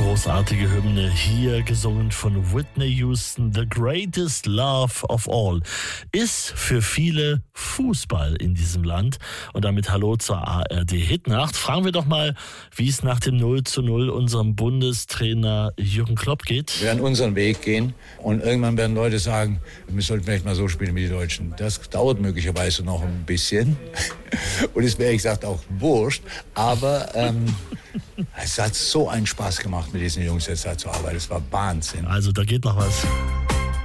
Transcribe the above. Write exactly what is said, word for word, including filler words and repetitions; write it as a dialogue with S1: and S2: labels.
S1: Großartige Hymne, hier gesungen von Whitney Houston. The Greatest Love of All ist für viele Fußball in diesem Land. Und damit hallo zur A R D-Hitnacht. Fragen wir doch mal, wie es nach dem null zu null unserem Bundestrainer Jürgen Klopp geht.
S2: Wir werden unseren Weg gehen und irgendwann werden Leute sagen, wir sollten vielleicht mal so spielen wie die Deutschen. Das dauert möglicherweise noch ein bisschen und es wäre, ehrlich gesagt, auch wurscht. Aber ähm, es hat so einen Spaß gemacht, mit diesen Jungs jetzt da zu arbeiten. Es war Wahnsinn.
S1: Also da geht noch was.